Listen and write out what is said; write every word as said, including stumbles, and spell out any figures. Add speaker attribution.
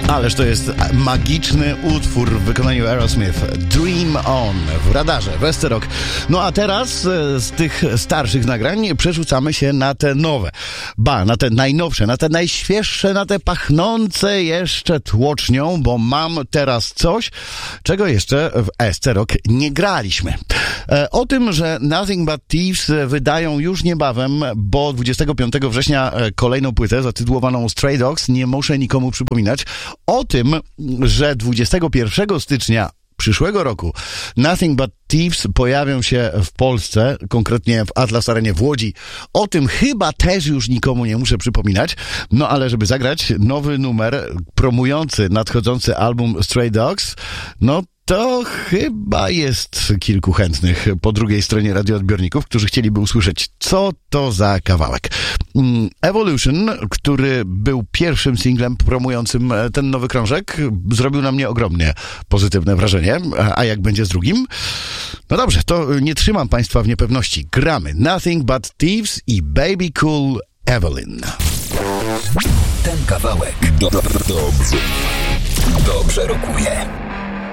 Speaker 1: Ależ to jest magiczny utwór w wykonaniu Aerosmith. Dream On w radarze, Westerok. No a teraz z tych starszych nagrań przerzucamy się na te nowe. Ba, na te najnowsze, na te najświeższe, na te pachnące jeszcze tłocznią, bo mam teraz coś, czego jeszcze w S C Rock nie graliśmy. E, o tym, że Nothing But Thieves wydają już niebawem, bo dwudziestego piątego września kolejną płytę zatytułowaną Stray Dogs, nie muszę nikomu przypominać. O tym, że dwudziestego pierwszego stycznia przyszłego roku Nothing But Thieves pojawią się w Polsce, konkretnie w Atlas Arenie w Łodzi. O tym chyba też już nikomu nie muszę przypominać. No ale żeby zagrać nowy numer promujący nadchodzący album Stray Dogs, no to chyba jest kilku chętnych po drugiej stronie radioodbiorników, którzy chcieliby usłyszeć, co to za kawałek. Evolution, który był pierwszym singlem promującym ten nowy krążek, zrobił na mnie ogromnie pozytywne wrażenie. A jak będzie z drugim? No dobrze, to nie trzymam Państwa w niepewności. Gramy Nothing But Thieves i Baby Cool Evelyn.
Speaker 2: Ten kawałek do, do, dobrze, dobrze rokuje.